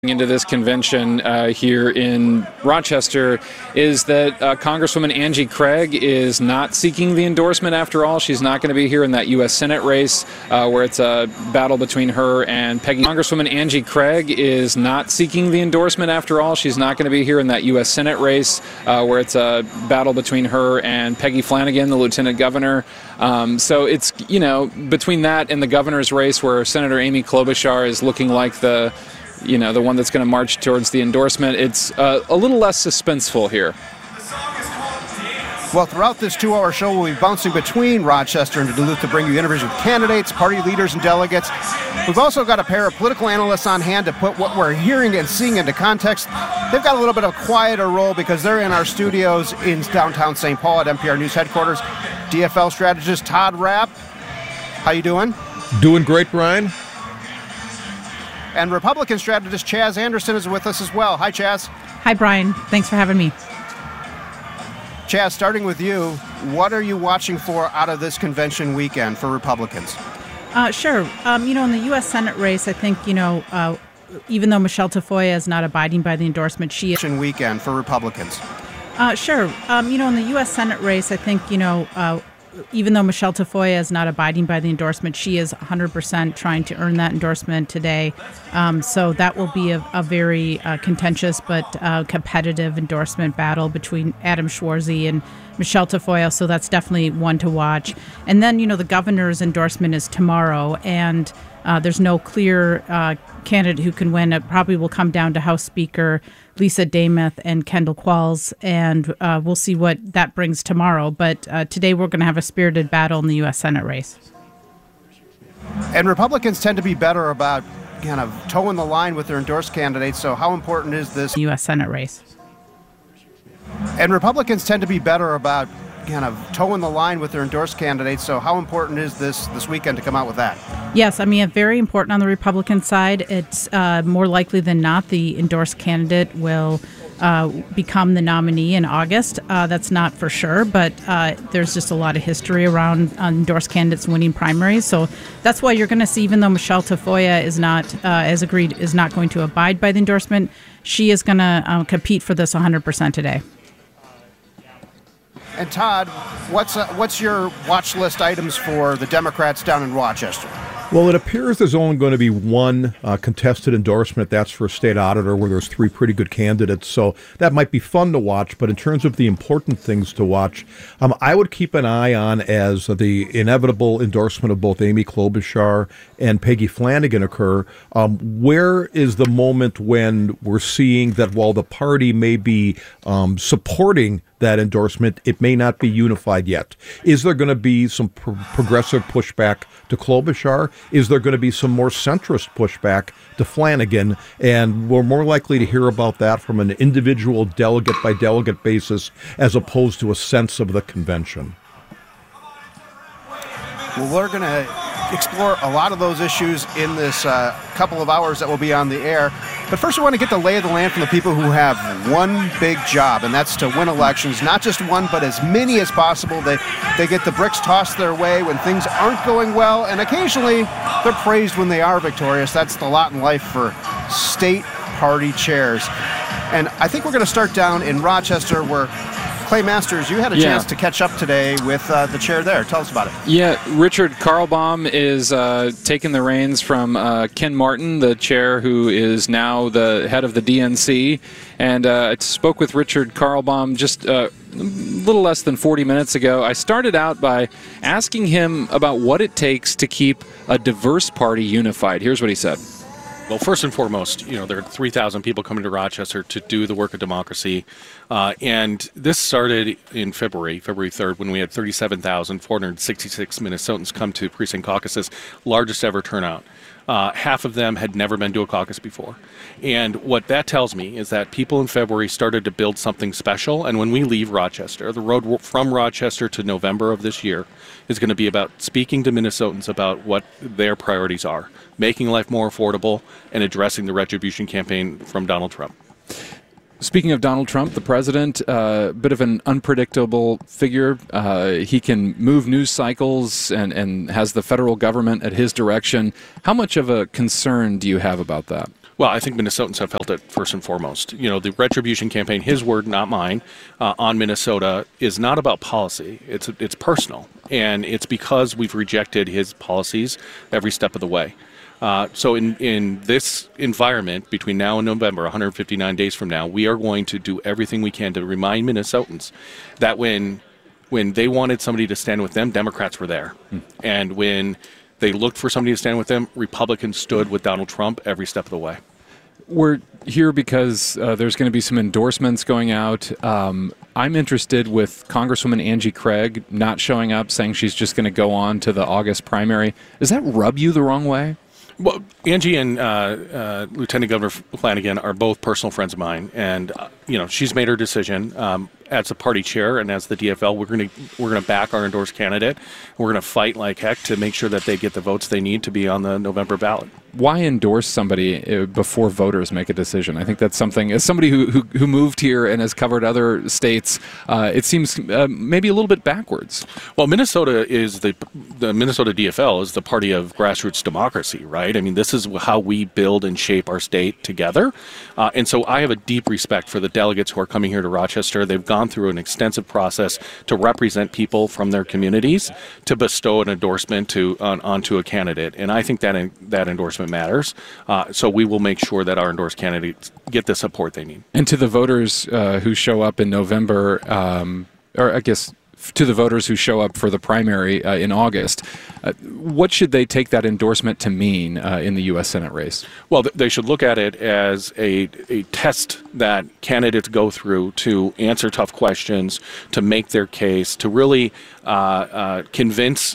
Into this convention here in Rochester is that Congresswoman Angie Craig is not seeking the endorsement after all. She's not going to be here in that U.S. Senate race where it's a battle between her and Peggy. Congresswoman Angie Craig is not seeking the endorsement after all. She's not going to be here in that U.S. Senate race where it's a battle between her and Peggy Flanagan, the lieutenant governor. So it's, between that and the governor's race where Senator Amy Klobuchar is looking like the one that's going to march towards the endorsement. It's a little less suspenseful here. Well, throughout this 2-hour show, we'll be bouncing between Rochester and Duluth to bring you interviews with candidates, party leaders, and delegates. We've also got a pair of political analysts on hand to put what we're hearing and seeing into context. They've got a little bit of a quieter role because they're in our studios in downtown St. Paul at NPR News headquarters. DFL strategist Todd Rapp. How you doing? Doing great, Brian. And Republican strategist Chaz Anderson is with us as well. Hi, Chaz. Hi, Brian. Thanks for having me. Chaz, starting with you, what are you watching for out of this convention weekend for Republicans? Sure. In the U.S. Senate race, I think, even though Michelle Tafoya is not abiding by the endorsement, she is... Weekend for Republicans. Sure. In the U.S. Senate race, I think, even though Michelle Tafoya is not abiding by the endorsement, she is 100% trying to earn that endorsement today. So that will be a very contentious but competitive endorsement battle between Adam Schwarzy and Michelle Tafoya. So that's definitely one to watch. And then, the governor's endorsement is tomorrow, and there's no clear candidate who can win. It probably will come down to House Speaker Lisa Demuth and Kendall Qualls, and we'll see what that brings tomorrow. But today we're going to have a spirited battle in the U.S. Senate race. And Republicans tend to be better about kind of towing the line with their endorsed candidates, so how important is this U.S. Senate race? And Republicans tend to be better about kind of towing the line with their endorsed candidates, so how important is this weekend to come out with that? Yes, very important on the Republican side. It's more likely than not the endorsed candidate will become the nominee in August. That's not for sure, but there's just a lot of history around endorsed candidates winning primaries. So that's why you're going to see, even though Michelle Tafoya is not, as agreed, is not going to abide by the endorsement, she is going to compete for this 100% today. And Todd, what's your watch list items for the Democrats down in Rochester? Well, it appears there's only going to be one contested endorsement. That's for a state auditor, where there's 3 pretty good candidates. So that might be fun to watch. But in terms of the important things to watch, I would keep an eye on as the inevitable endorsement of both Amy Klobuchar and Peggy Flanagan occur. Where is the moment when we're seeing that while the party may be supporting that endorsement, it may not be unified yet? Is there going to be some progressive pushback to Klobuchar? Is there going to be some more centrist pushback to Flanagan? And we're more likely to hear about that from an individual delegate-by-delegate basis as opposed to a sense of the convention. Well, we're going to explore a lot of those issues in this couple of hours that will be on the air. But first, we want to get the lay of the land from the people who have one big job, and that's to win elections. Not just one, but as many as possible. They get the bricks tossed their way when things aren't going well, and occasionally they're praised when they are victorious. That's the lot in life for state party chairs. And I think we're going to start down in Rochester, where Clay Masters, you had a chance to catch up today with the chair there. Tell us about it. Yeah, Richard Carlbaum is taking the reins from Ken Martin, the chair who is now the head of the DNC. And I spoke with Richard Carlbaum just a little less than 40 minutes ago. I started out by asking him about what it takes to keep a diverse party unified. Here's what he said. Well, first and foremost, there are 3,000 people coming to Rochester to do the work of democracy. And this started in February 3rd, when we had 37,466 Minnesotans come to precinct caucuses, largest ever turnout. Half of them had never been to a caucus before. And what that tells me is that people in February started to build something special. And when we leave Rochester, the road from Rochester to November of this year is going to be about speaking to Minnesotans about what their priorities are, making life more affordable, and addressing the retribution campaign from Donald Trump. Speaking of Donald Trump, the president, a bit of an unpredictable figure. He can move news cycles and has the federal government at his direction. How much of a concern do you have about that? Well, I think Minnesotans have felt it first and foremost. The retribution campaign, his word, not mine, on Minnesota is not about policy. It's personal, and it's because we've rejected his policies every step of the way. So in this environment, between now and November, 159 days from now, we are going to do everything we can to remind Minnesotans that when they wanted somebody to stand with them, Democrats were there. And when they looked for somebody to stand with them, Republicans stood with Donald Trump every step of the way. We're here because there's going to be some endorsements going out. I'm interested with Congresswoman Angie Craig not showing up, saying she's just going to go on to the August primary. Does that rub you the wrong way? Well, Angie and Lieutenant Governor Flanagan are both personal friends of mine, and she's made her decision. As the party chair and as the DFL, we're going to back our endorsed candidate. We're going to fight like heck to make sure that they get the votes they need to be on the November ballot. Why endorse somebody before voters make a decision? I think that's something, as somebody who moved here and has covered other states, it seems maybe a little bit backwards. Well, Minnesota is the Minnesota DFL is the party of grassroots democracy, right? I mean, this is how we build and shape our state together. And so I have a deep respect for the delegates who are coming here to Rochester. They've gone through an extensive process to represent people from their communities to bestow an endorsement onto a candidate. And I think that endorsement matters. So we will make sure that our endorsed candidates get the support they need. And to the voters who show up in November, or I guess to the voters who show up for the primary in August, what should they take that endorsement to mean in the U.S. Senate race? Well, they should look at it as a test that candidates go through to answer tough questions, to make their case, to really convince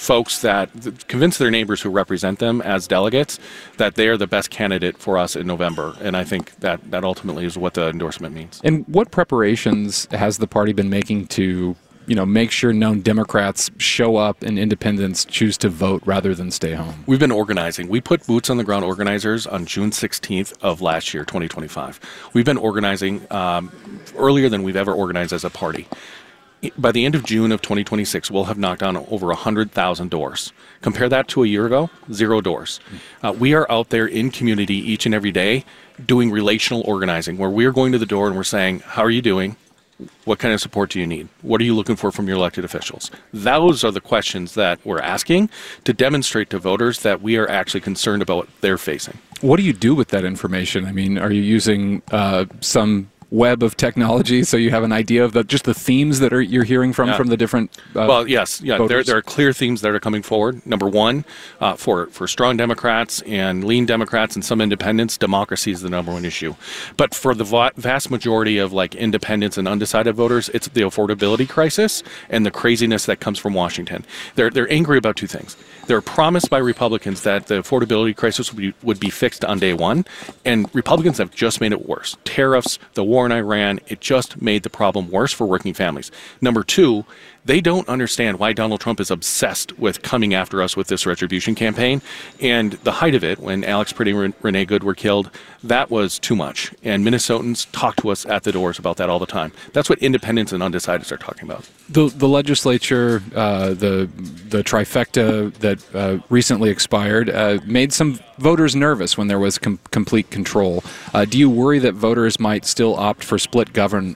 their neighbors who represent them as delegates that they are the best candidate for us in November. And I think that ultimately is what the endorsement means. And what preparations has the party been making to make sure known Democrats show up and independents choose to vote rather than stay home? We've been organizing. We put boots on the ground organizers on June 16th of last year, 2025. We've been organizing earlier than we've ever organized as a party. By the end of June of 2026, we'll have knocked on over 100,000 doors. Compare that to a year ago, 0 doors. We are out there in community each and every day doing relational organizing, where we're going to the door and we're saying, how are you doing? What kind of support do you need? What are you looking for from your elected officials? Those are the questions that we're asking to demonstrate to voters that we are actually concerned about what they're facing. What do you do with that information? I mean, are you using some web of technology so you have an idea of just the themes that you're hearing from the different well, yes. Yeah, there are clear themes that are coming forward. Number one, for strong Democrats and lean Democrats and some independents, democracy is the number one issue. But for the vast majority of independents and undecided voters, it's the affordability crisis and the craziness that comes from Washington. They're angry about two things. They're promised by Republicans that the affordability crisis would be fixed on day one, and Republicans have just made it worse. Tariffs, the war in Iran, it just made the problem worse for working families. Number two, they don't understand why Donald Trump is obsessed with coming after us with this retribution campaign. And the height of it, when Alex Priddy and Renee Good were killed, that was too much. And Minnesotans talk to us at the doors about that all the time. That's what independents and undecideds are talking about. The legislature, the trifecta that recently expired, made some voters nervous when there was complete control. Do you worry that voters might still opt for split government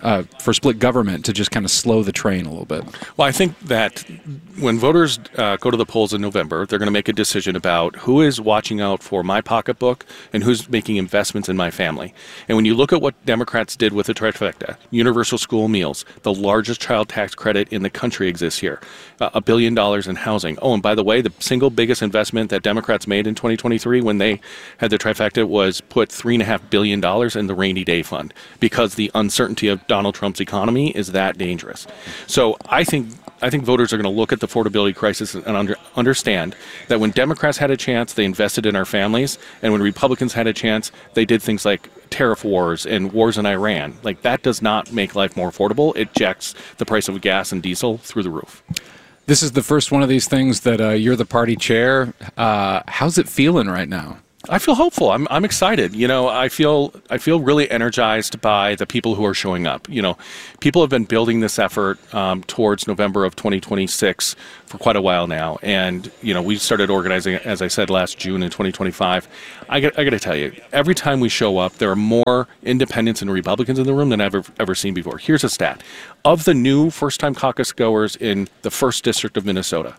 to just kind of slow the train a little bit? Well, I think that when voters go to the polls in November, they're going to make a decision about who is watching out for my pocketbook and who's making investments in my family. And when you look at what Democrats did with the trifecta, universal school meals, the largest child tax credit in the country exists here, $1 billion in housing. Oh, and by the way, the single biggest investment that Democrats made in 2023 when they had the trifecta was put $3.5 billion in the rainy day fund, because the uncertainty of Donald Trump's economy is that dangerous. So I think voters are going to look at the affordability crisis and understand that when Democrats had a chance, they invested in our families, and when Republicans had a chance, they did things like tariff wars and wars in Iran. That does not make life more affordable. It jacks the price of gas and diesel through the roof. This is the first one of these things that you're the party chair. How's it feeling right now? I feel hopeful. I'm excited. I feel really energized by the people who are showing up. People have been building this effort towards November of 2026 for quite a while now, and we started organizing, as I said, last June in 2025. I got to tell you, every time we show up, there are more independents and Republicans in the room than I've ever seen before. Here's a stat: of the new first-time caucus goers in the 1st District of Minnesota,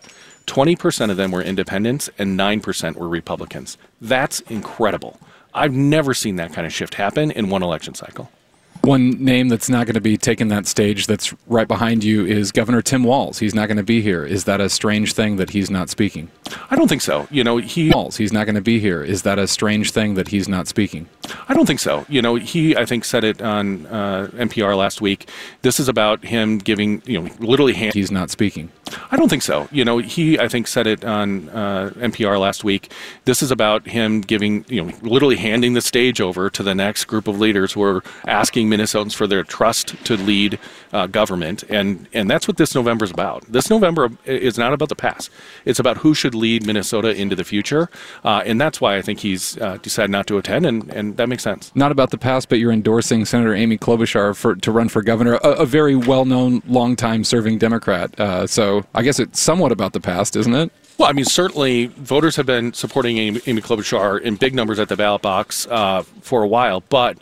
20% of them were independents and 9% were Republicans. That's incredible. I've never seen that kind of shift happen in one election cycle. One name that's not going to be taking that stage that's right behind you is Governor Tim Walz. He's not going to be here. Is that a strange thing that he's not speaking? I don't think so. He's not going to be here. Is that a strange thing that he's not speaking? I don't think so. He, I think, said it on NPR last week. This is about him giving, literally he's not speaking. I don't think so. He, I think, said it on NPR last week. This is about him giving, literally handing the stage over to the next group of leaders who are asking Minnesotans for their trust to lead government. And that's what this November is about. This November is not about the past. It's about who should lead Minnesota into the future. And that's why I think he's decided not to attend. And that makes sense. Not about the past, but you're endorsing Senator Amy Klobuchar to run for governor, a very well-known, long-time serving Democrat. So I guess it's somewhat about the past, isn't it? Well, certainly voters have been supporting Amy Klobuchar in big numbers at the ballot box for a while, but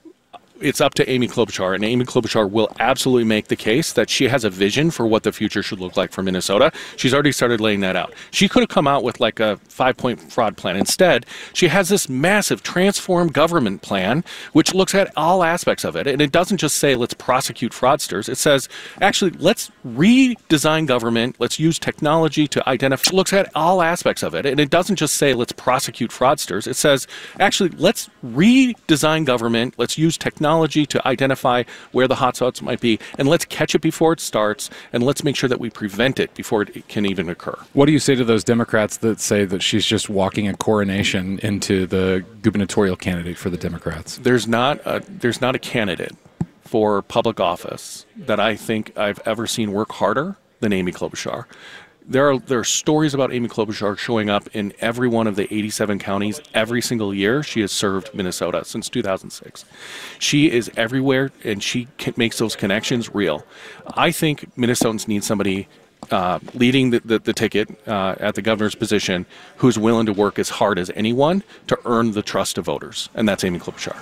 it's up to Amy Klobuchar, and Amy Klobuchar will absolutely make the case that she has a vision for what the future should look like for Minnesota. She's already started laying that out. She could have come out with like a 5-point fraud plan. Instead, she has this massive transform government plan, which looks at all aspects of it. And it doesn't just say, let's prosecute fraudsters. It says, actually, let's redesign government. Let's use technology to identify. It looks at all aspects of it. And it doesn't just say, let's prosecute fraudsters. It says, actually, let's redesign government. Let's use technology to identify where the hotspots might be, and let's catch it before it starts, and let's make sure that we prevent it before it can even occur. What do you say to those Democrats that say that she's just walking a coronation into the gubernatorial candidate for the Democrats? There's not a candidate for public office that I think I've ever seen work harder than Amy Klobuchar. There are stories about Amy Klobuchar showing up in every one of the 87 counties every single year she has served Minnesota since 2006. She is everywhere, and she makes those connections real. I think Minnesotans need somebody leading the ticket at the governor's position who's willing to work as hard as anyone to earn the trust of voters, and that's Amy Klobuchar.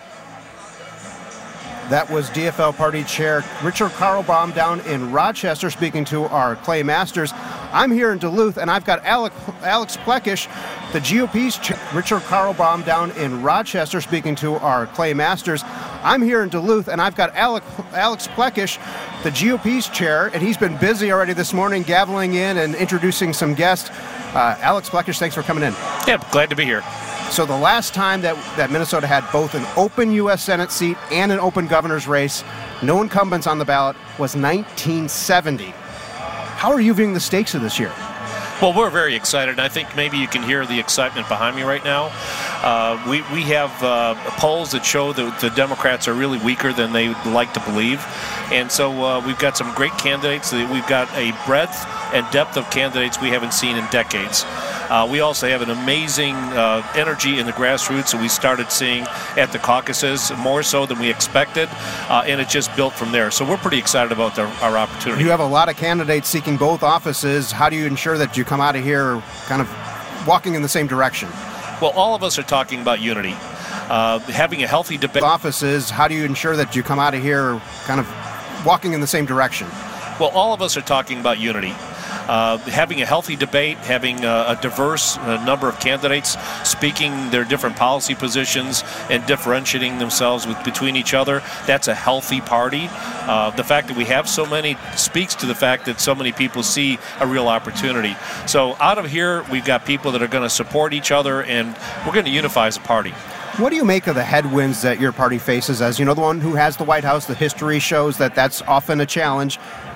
That was DFL Party Chair Richard Carlbaum down in Rochester speaking to our Clay Masters. I'm here in Duluth, and I've got Alex Plekish, the GOP's chair. Richard Carlbaum down in Rochester speaking to our Clay Masters. I'm here in Duluth, and I've got Alex Plekish, the GOP's chair, and he's been busy already this morning gaveling in and introducing some guests. Alex Plekish, thanks for coming in. Yeah, glad to be here. So the last time that Minnesota had both an open U.S. Senate seat and an open governor's race, no incumbents on the ballot, was 1970. How are you viewing the stakes of this year? Well, we're very excited. I think maybe you can hear the excitement behind me right now. We have polls that show that the Democrats are really weaker than they like to believe. And so we've got some great candidates. We've got a breadth and depth of candidates we haven't seen in decades. We also have an amazing energy in the grassroots that we started seeing at the caucuses, more so than we expected, and it just built from there. So we're pretty excited about our opportunity. You have a lot of candidates seeking both offices. How do you ensure that you come out of here kind of walking in the same direction? Well, all of us are talking about unity. Having a healthy debate. Offices, how do you ensure that you come out of here kind of walking in the same direction? Well, all of us are talking about unity. Having a healthy debate, having a diverse number of candidates speaking their different policy positions and differentiating themselves between each other, that's a healthy party. The fact that we have so many speaks to the fact that so many people see a real opportunity. So out of here, we've got people that are going to support each other, and we're going to unify as a party. What do you make of the headwinds that your party faces? As you know, the one who has the White House, the history shows that that's often a challenge.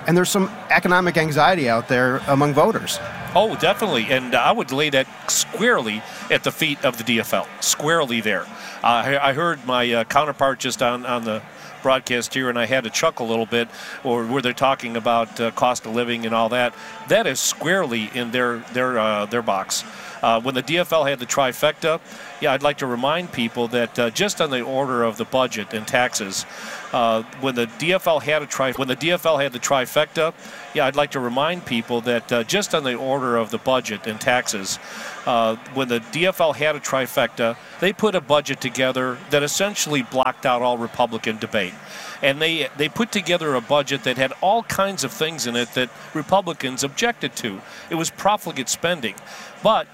and there's some economic anxiety out there among voters. Oh, definitely, and I would lay that squarely at the feet of the DFL, squarely there. I heard my counterpart just on the broadcast here, and I had to chuckle a little bit, or where they're talking about cost of living and all that. That is squarely in their box. When the DFL had the trifecta, I'd like to remind people that just on the order of the budget and taxes, when the DFL had the trifecta, I'd like to remind people that just on the order of the budget and taxes, when the DFL had a trifecta, they put a budget together that essentially blocked out all Republican debate. And they put together a budget that had all kinds of things in it that Republicans objected to. It was profligate spending. But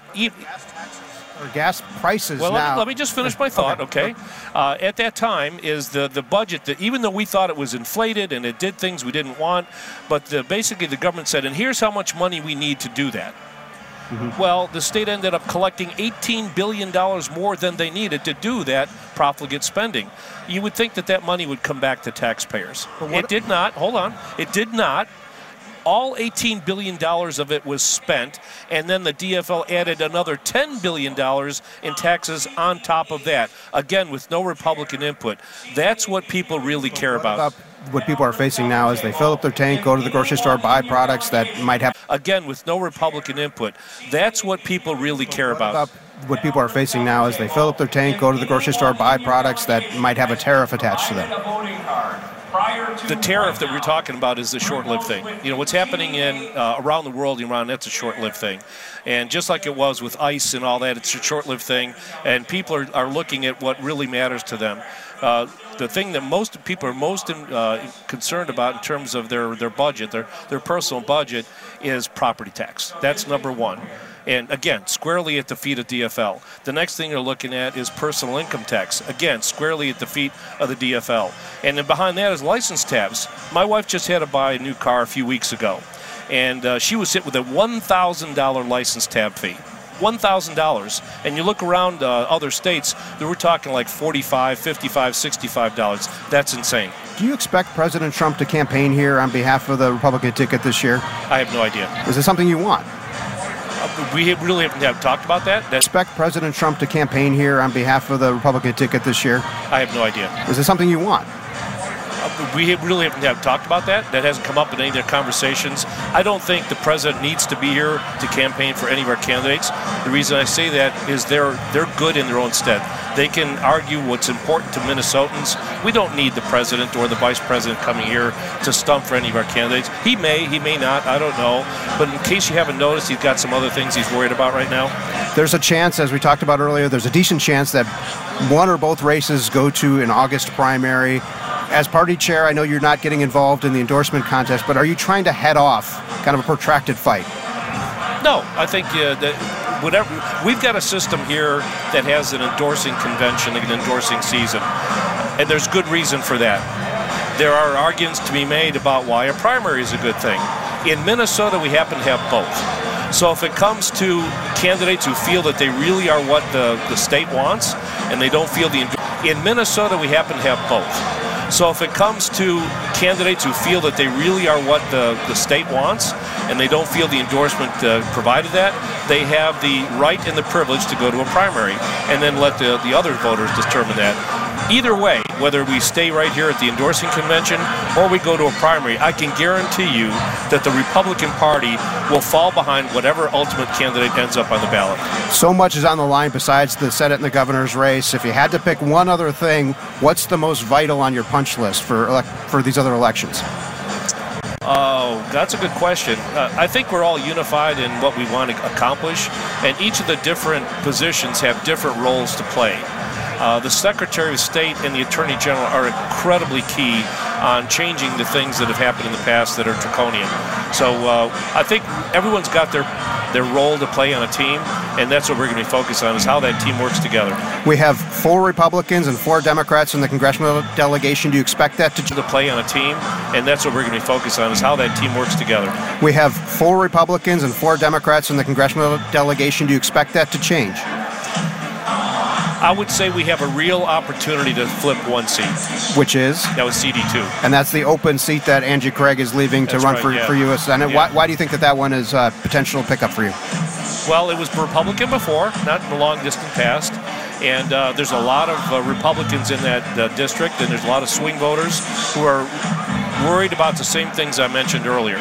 gas prices well, now. Let me just finish my thought, okay? At that time is the budget that, even though we thought it was inflated and it did things we didn't want, but basically the government said, and here's how much money we need to do that. Mm-hmm. Well, the state ended up collecting $18 billion more than they needed to do that profligate spending. You would think that money would come back to taxpayers. It did not. Hold on. It did not. All $18 billion of it was spent, and then the DFL added another $10 billion in taxes on top of that, again, with no Republican input. That's what people really care about. What people are facing now is they fill up their tank, go to the grocery store, buy products that might have... Again, with no Republican input. That's what people really care about. What people are facing now is they fill up their tank, go to the grocery store, buy products that might have a tariff attached to them. The tariff that we're talking about is a short-lived thing. You know, what's happening around the world, Iran, that's a short-lived thing. And just like it was with ICE and all that, it's a short-lived thing. And people are looking at what really matters to them. The thing that most people are most concerned about in terms of their budget, their personal budget, is property tax. That's number one. And again, squarely at the feet of DFL. The next thing you're looking at is personal income tax. Again, squarely at the feet of the DFL. And then behind that is license tabs. My wife just had to buy a new car a few weeks ago. And she was hit with a $1,000 license tab fee. $1,000. And you look around other states, we're talking like $45, $55, $65. That's insane. Do you expect President Trump to campaign here on behalf of the Republican ticket this year? I have no idea. Is it something you want? We really haven't talked about that. Expect President Trump to campaign here on behalf of the Republican ticket this year? I have no idea. Is it something you want? We really haven't talked about that. That hasn't come up in any of their conversations. I don't think the president needs to be here to campaign for any of our candidates. The reason I say that is they're good in their own stead. They can argue what's important to Minnesotans. We don't need the president or the vice president coming here to stump for any of our candidates. He may not, I don't know. But in case you haven't noticed, he's got some other things he's worried about right now. There's a chance, as we talked about earlier, there's a decent chance that one or both races go to an August primary. As party chair, I know you're not getting involved in the endorsement contest, but are you trying to head off kind of a protracted fight? No, I think that whatever we've got a system here that has an endorsing convention, an endorsing season, and there's good reason for that. There are arguments to be made about why a primary is a good thing. In Minnesota, we happen to have both. So if it comes to candidates who feel that they really are what the state wants, and they don't feel in Minnesota, we happen to have both. So if it comes to candidates who feel that they really are what the state wants, and they don't feel the endorsement provided that, they have the right and the privilege to go to a primary, and then let the other voters determine that. Either way, whether we stay right here at the endorsing convention or we go to a primary, I can guarantee you that the Republican Party will fall behind whatever ultimate candidate ends up on the ballot. So much is on the line besides the Senate and the governor's race. If you had to pick one other thing, what's the most vital on your punch list for these other elections? Oh, that's a good question. I think we're all unified in what we want to accomplish, and each of the different positions have different roles to play. The Secretary of State and the Attorney General are incredibly key on changing the things that have happened in the past that are draconian. So I think everyone's got their role to play on a team, and that's what we're going to be focused on, is how that team works together. We have 4 Republicans and 4 Democrats in the congressional delegation. Do you expect that to play on a team, and that's what we're going to be focused on, is how that team works together. We have 4 Republicans and 4 Democrats in the congressional delegation. Do you expect that to change? I would say we have a real opportunity to flip one seat. Which is? That was CD2. And that's the open seat that Angie Craig is leaving to That's run right, for U.S. Senate. Yeah. Why do you think that one is a potential pickup for you? Well, it was Republican before, not in the long distant past. And there's a lot of Republicans in that district, and there's a lot of swing voters who are worried about the same things I mentioned earlier.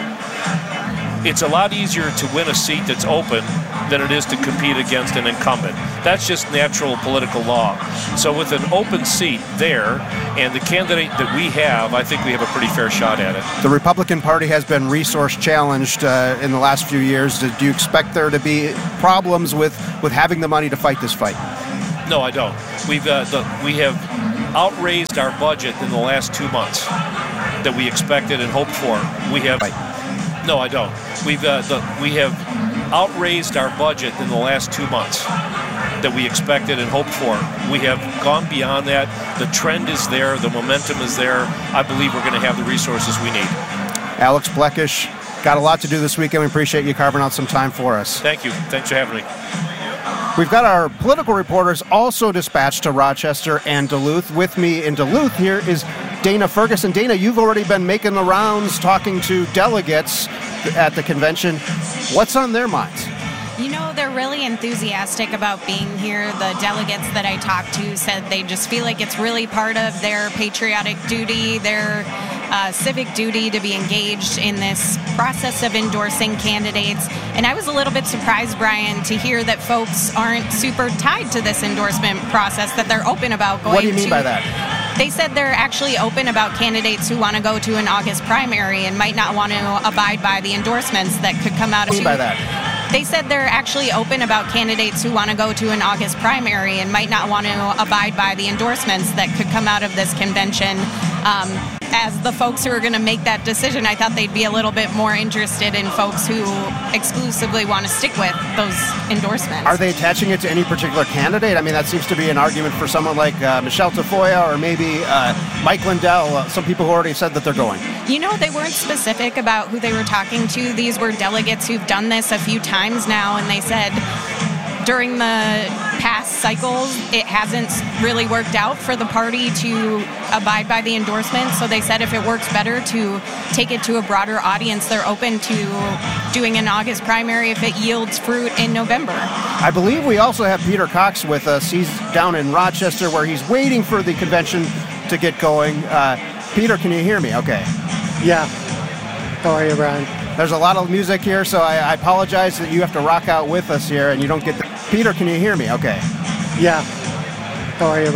It's a lot easier to win a seat that's open than it is to compete against an incumbent. That's just natural political law. So with an open seat there and the candidate that we have, I think we have a pretty fair shot at it. The Republican Party has been resource challenged in the last few years. Do you expect there to be problems with having the money to fight this fight? No, I don't. We have outraised our budget in the last 2 months that we expected and hoped for. We have. No, I don't. We have outraised our budget in the last 2 months that we expected and hoped for. We have gone beyond that. The trend is there. The momentum is there. I believe we're going to have the resources we need. Alex Blekish, got a lot to do this weekend. We appreciate you carving out some time for us. Thank you. Thanks for having me. We've got our political reporters also dispatched to Rochester and Duluth. With me in Duluth here is Dana Ferguson. Dana, you've already been making the rounds talking to delegates at the convention. What's on their minds? You know, they're really enthusiastic about being here. The delegates that I talked to said they just feel like it's really part of their patriotic duty, their civic duty to be engaged in this process of endorsing candidates. And I was a little bit surprised, Brian, to hear that folks aren't super tied to this endorsement process, that they're open about going to... What do you mean by that? They said they're actually open about candidates who want to go to an August primary and might not want to abide by the endorsements that could come out of... What do you mean by that? They said they're actually open about candidates who want to go to an August primary and might not want to abide by the endorsements that could come out of this convention. As the folks who are going to make that decision, I thought they'd be a little bit more interested in folks who exclusively want to stick with those endorsements. Are they attaching it to any particular candidate? I mean, that seems to be an argument for someone like Michelle Tafoya or maybe Mike Lindell, some people who already said that they're going. You know, they weren't specific about who they were talking to. These were delegates who've done this a few times now, and they said during the past cycles, it hasn't really worked out for the party to abide by the endorsements. So they said if it works better to take it to a broader audience, they're open to doing an August primary if it yields fruit in November. I believe we also have Peter Cox with us. He's down in Rochester where he's waiting for the convention to get going. Peter, can you hear me? Okay. Yeah. How are you, Brian? There's a lot of music here, so I apologize that you have to rock out with us here and you don't get the... Peter, can you hear me? Okay. Yeah. How are you?